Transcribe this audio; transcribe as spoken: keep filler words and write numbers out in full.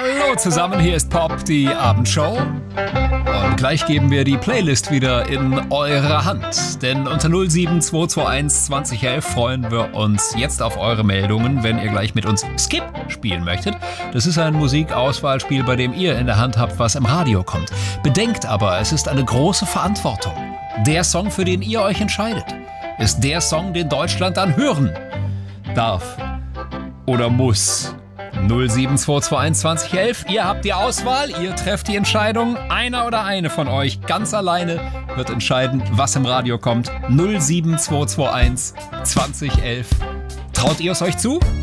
Hallo zusammen, hier ist Pop, die Abendshow. Und gleich geben wir die Playlist wieder in eure Hand. Denn unter null sieben zwei zwei eins zwanzig elf freuen wir uns jetzt auf eure Meldungen, wenn ihr gleich mit uns Skip spielen möchtet. Das ist ein Musikauswahlspiel, bei dem ihr in der Hand habt, was im Radio kommt. Bedenkt aber, es ist eine große Verantwortung. Der Song, für den ihr euch entscheidet, ist der Song, den Deutschland dann hören darf oder muss. null sieben zwei zwei eins zwanzig elf, ihr habt die Auswahl, ihr trefft die Entscheidung. Einer oder eine von euch ganz alleine wird entscheiden, was im Radio kommt. null sieben zwei zwei eins zwanzig elf. Traut ihr es euch zu?